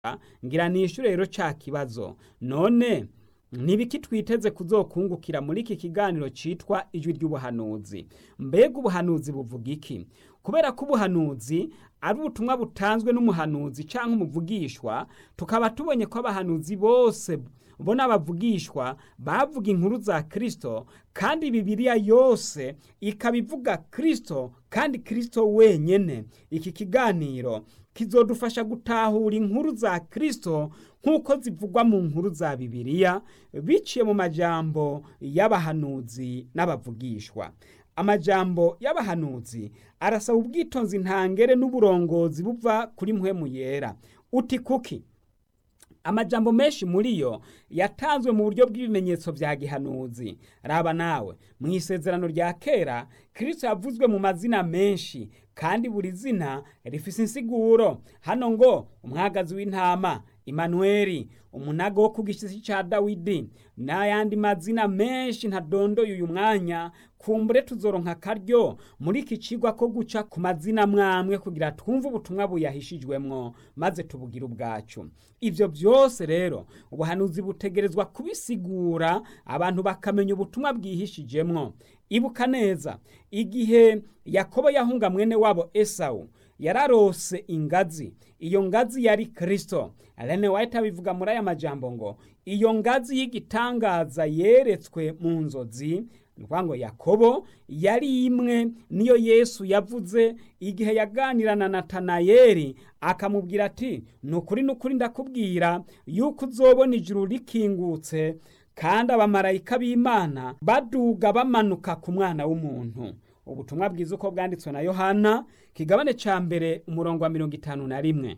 ngira nishure rero ca kibazo. None nibiki twiteze kuzokungukira muri iki kiganiro citwa ijwi ry'ubuhanuzi? Mbega ubuhanuzi buvuga iki? Kubera ko ubuhanuzi ari ubutumwa butanzwe n'umuhanuzi canke umuvugishwa, tukaba tubonye ko abahanuzi bose bo n'abavugishwa bavuga inkuru za Kristo, kandi Bibiliya yose ikabivuga Kristo kandi Kristo wenyene. Iki kiganiro kizodufasha gutahura inkuru za Kristo nk'uko zivugwa mu nkuru za Bibiliya biciye mu majambo y'abahanuzi n'abavugishwa. Amajambo y'abahanuzi arasaba ubwitonzi ntangere n'uburongozi buva kuri mpwemu yera. Uti kuki? Amajambo menshi muri yo yatanzwe mu buryo bw'ibimenyetso vya gihanuzi. Raba nawe, mu isezerano rya kera Kristo yavuzwe mu mazina menshi, kandi buri zina rifise insiguro. Hano ngo umwagazi w'intama, Imanueli, umunago wo ku gishitsi ca Dawidi, n'ayandi mazina menshi ntadondoye uyu mwanya. Kumbure tuzoronka akaryo muri iki cigwa ko guca ku mazina mwamwe kugira twumve ubutumwa buyahishijwemwo maze tubugira ubwacu. Ivyo vyose rero ubuhanuzi butegerezwa kubisigura, abantu bakamenya ubutumwa bwihishijemwo. Ibuka neza igihe Yakobo yahunga mwene wabo Esau, yararose ingazi. Iyo ngazi yari Kristo. Ellen White abivuga muri aya majambo ngo iyo ngazi y'igitangaza yeretswe mu nzozi. Ngo Yakobo yari imwe niyo Yesu yavuze igihe yaganira na Natanayeli, akamubwira ati nukuri ndakubwira yuko uzobona ijuru rikingutse kandi abamarayika b'Imana baduga bamanuka ku mwana w'umuntu. Ubutumwa bwiza uko bwanditswe na Yohana kigabane ca mbere umurongo wa 51.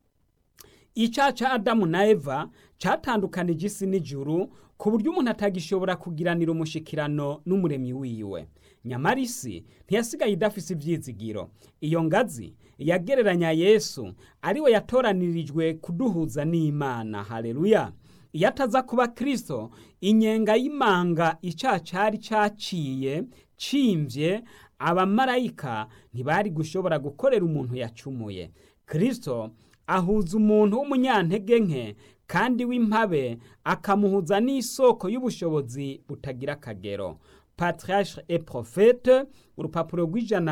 Icaha ca Adamu na Eva catandukanije isi n'ijuru ku buryo umuntu atagishobora kugiranira umushikirano n'umuremyi wiwe. Nyamara isi ntiyasigaye idafise ivyizigiro. Iyo ngazi yagereranya Yesu ariwe yatoranirijwe kuduhuza n'Imana. Haleluya! Iyo ataza kuba Kristo, inyenga y'imanga icaha cari caciye cimvye, abamarayika ntibari gushobora gukorera umuntu yacumuye. Kristo ahuza umuntu w'umunyantege nke kandi w'impabe, akamuhuza n'isoko y'ubushobozi butagira akagero. Patriarche et Prophète, urupapuro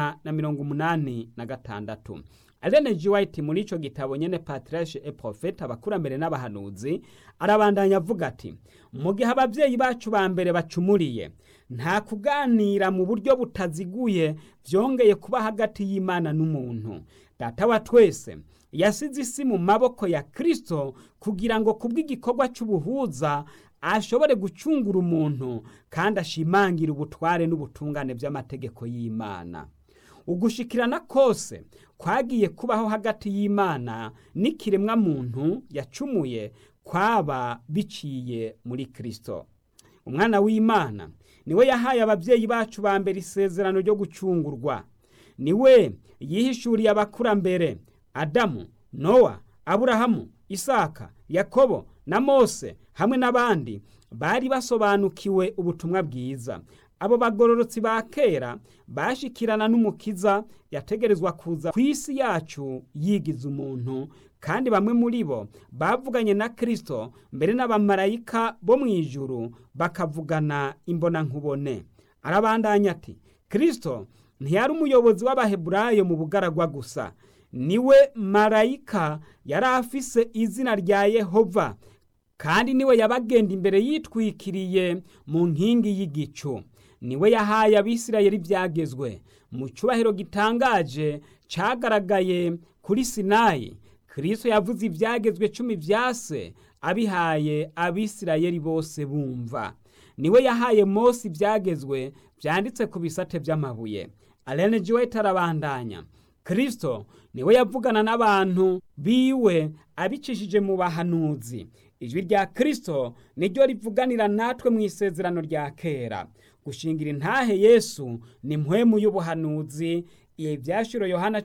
rw'186. Ellen G. White muri ico gitabo nyene Patriarche et Prophète, abakurambere n'abahanuzi, arabandanya avuga ati mu gihe abavyeyi bacu ba mbere bacumuriye, nta kuganira mu buryo butaziguye vyongeye kuba hagati y'Imana n'umuntu. Data wa twese yasize isi mu maboko ya Kristo kugira ngo kubw'igikorwa c'ubuhuza ashobore gucungura umuntu kandi ashimangira ubutware n'ubutungane by'amategeko y'Imana. Ugushikirana kose kwagiye kubaho hagati y'Imana n'ikiremwa muntu yacumuye kwaba biciye muri Kristo. Umwana w'Imana niwe yahaye abavyeyi bacu ba mbere isezerano ryo gucungurwa. Niwe yihishuriye abakurambere Adamu, Nowa, Aburahamu, Isaka, Yakobo na Mose hamwe n'abandi bari basobanukiwe ubutumwa bwiza. Abo bagororotsi ba kera bashikirana n'umukiza yategerezwa kuza ku isi yacu yigiza umuntu, kandi bamwe muri bo bavuganye na Kristo mbere n'abamarayika bo mw'ijuru bakavugana imbona nkubone. Arabandanya ati Kristo ntiyari umuyobozi w'Abaheburayo mu bugaragwa gusa, niwe marayika yari afise izina rya Yehova, kandi niwe yabagenda imbere yitwikiriye mu nkingi y'igicu. Niwe yahaye Abisirayeli ivyagezwe mu cubahiro gitangaje cagaragaye kuri Sinayi. Kristo yavuze ivyagezwe 10 vyase abihaye Abisirayeli bose bumva. Niwe yahaye Mose ivyagezwe vyanditse ku bisate vy'amabuye. Ellen G. White arabandanya, Kristo niwe yavugana n'abantu biwe abicishije mu bahanuzi. Ijwi rya Kristo niryo rivuganira natwe mu isezerano rya kera. Gushingira intahe Yesu ni mpwemu y'ubuhanuzi. Ivyashuro Yohana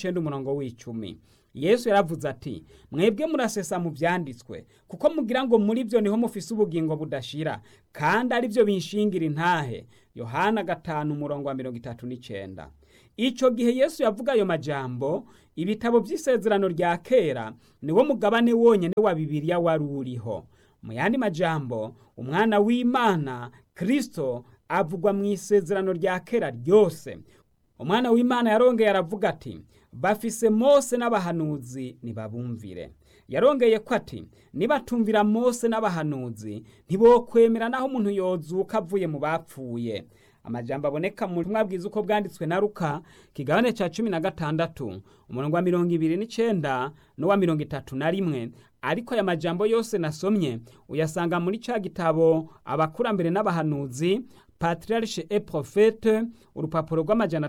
19:10. Yesu yaravuze ati mwebwe murasesa mu vyanditswe kuko mugira ngo muri byo niho mufise ubugingo budashira, kandi ari byo binshingira intahe. Yohana 5:39. ico gihe Yesu yavuga ayo majambo, ibitabo vy'isezerano rya kera niwo mugabane wonyene wa Bibiliya wari uriho. Mu yandi majambo, umwana w'Imana Kristo avugwa mu isezerano rya kera ryose. Umwana w'Imana yarongeye aravuga ati, bafise Mose n'abahanuzi nibabumvire. Yarongeye ko ati, nibatumvira Mose n'abahanuzi ntibokwemera naho umuntu yozuka avuye mu bapfuye. Amajambo aboneka mu butumwa bwiza uko bwanditswe na Luka kigabane ca 16 umurongo wa 29 n'uwa 31, ariko aya majambo yose nasomye uyasanga muri ca gitabo abakurambere n'abahanuzi Patriarche et Prophète, urupapuro rw'amajana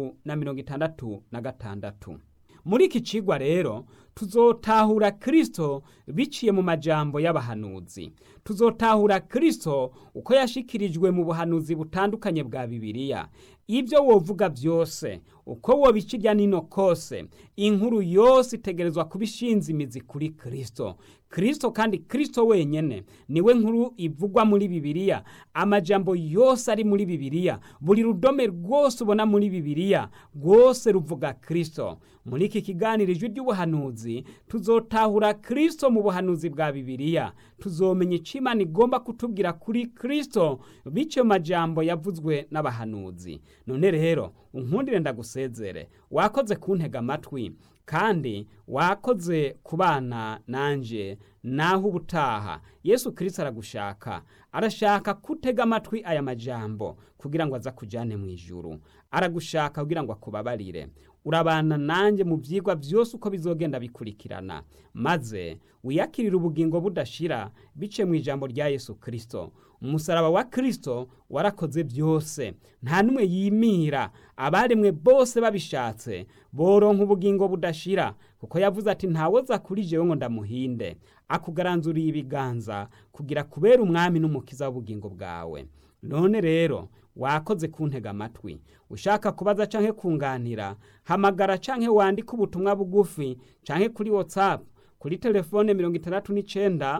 366. Muri iki cigwa rero tuzotahura Kristo biciye mu majambo y'abahanuzi. Tuzotahura Kristo uko yashikirijwe mu buhanuzi butandukanye bwa Bibiliya. Ibyo wovuga byose, uko wobikirya nino kose, inkuru yose itegerezwa kubishinza imizi kuri Kristo. Kristo kandi Kristo wenyene niwe nkuru ivugwa muri Bibiliya. Amajambo yose ari muri Bibiliya, buri rudome rwose ubona muri Bibiliya, rwose ruvuga Kristo. Muri iki kiganiro ijwi ry'ubuhanuzi tuzotahura Kristo mu buhanuzi bwa Bibiliya. Tuzomenya ico Imana igomba kutubwira kuri Kristo bice majambo yavuzwe n'abahanuzi. None rero unkundire ndagusezere, wakoze kuntega amatwi kandi wakoze kubana nanje naho ubutaha. Yesu Kristo aragushaka, arashaka kutega amatwi aya majambo kugira ngo aza kujane mu ijuru. Aragushaka kugira ngo akubabarire. Urabana nanje mu vyigwa byose uko bizogenda bikurikirana, maze wiyakirira ubugingo budashira bice mu ijambo rya Yesu Kristo. Umusaraba wa Kristo warakoze byose, nta numwe yimira. Abaremwe bose babishatse boronka ubugingo budashira, kuko yavuze ati ntawoza kuri jewe ngo ndamuhinde. Akugaranzuriye ibiganza kugira kubera umwami n'umukiza w'ubugingo bwawe. None rero wakoze kuntega amatwi. Ushaka kubaza canke kunganira, hamagara canke wandika ubutumwa bugufi canke kuri WhatsApp kuri telefone 69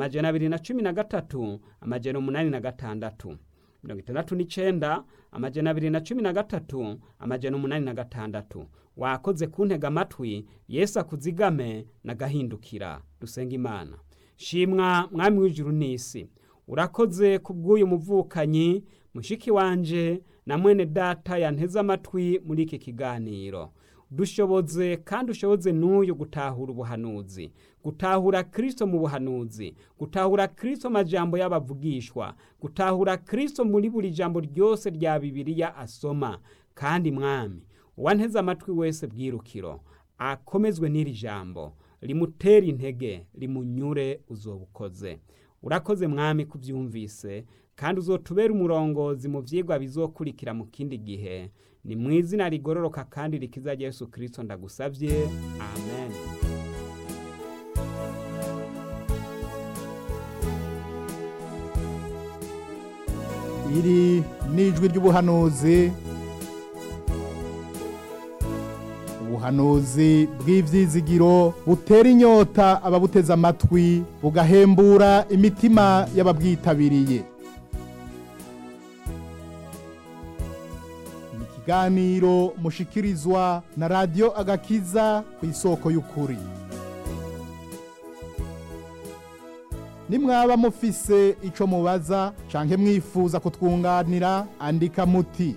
213 886 69 213 886. Wakoze kuntega amatwi. Yesu akuzigame nagahindukira. Dusenga Imana. Shimwa mwami w'ijuru n'isi, urakoze kubw'uyu muvukanyi mushiki wanje na mwene data yanteze amatwi muri iki kiganiro. Dushoboze kandi ushoboze n'uyu gutahura ubuhanuzi, gutahura Kristo mu buhanuzi, gutahura Kristo majambo y'abavugishwa, gutahura Kristo muri buri jambo ryose rya Bibiliya asoma. Kandi mwami uwanteze amatwi wese bwirukiro akomezwe n'iri jambo, limutera intege, limunyure, uzobukoze. Urakoze mwami kubyumvise, kandi uzotubera umurongozi mu vyigwa bizokurikira mu kindi gihe. Ni mu izina rigororoka kandi rikiza Yesu Kristo ndagusavye, amen. Iri nijwi ry'ubuhanuzi, ubuhanuzi bw'ivyizigiro butera inyota ababuteza amatwi, bugahembura imitima y'ababwitabiriye. Ikiganiro mushikirizwa na Radio Agakiza ku isoko y'ukuri. Nimwaba mufise ico mubaza canke mwifuza kutwunganira, andika muti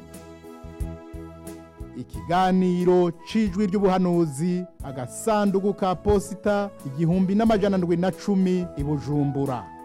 ikiganiro cijwi ry'ubuhanuzi, agasanduku ka posita 1710 i Bujumbura.